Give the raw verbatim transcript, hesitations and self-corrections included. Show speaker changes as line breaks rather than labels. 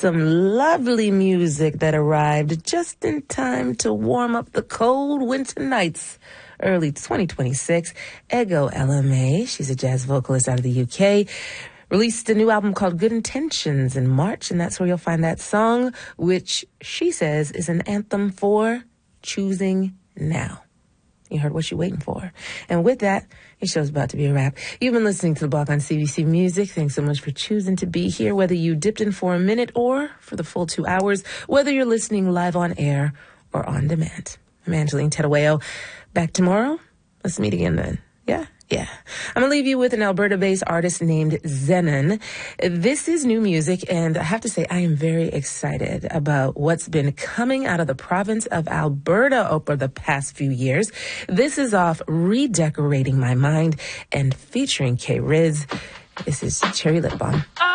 some lovely music that arrived just in time to warm up the cold winter nights. Early twenty twenty-six, Ego L M A, she's a jazz vocalist out of the U K, released a new album called Good Intentions in March, and that's where you'll find that song, which she says is an anthem for choosing now. You heard what you're waiting for. And with that, your show's about to be a wrap. You've been listening to The Block on C B C Music. Thanks so much for choosing to be here, whether you dipped in for a minute or for the full two hours, whether you're listening live on air or on demand. I'm Angeline Tedaweo. Back tomorrow. Let's meet again then. Yeah? Yeah. I'm going to leave you with an Alberta-based artist named Zenon. This is new music, and I have to say I am very excited about what's been coming out of the province of Alberta over the past few years. This is off Redecorating My Mind and featuring K-Riz. This is Cherry Lip Balm.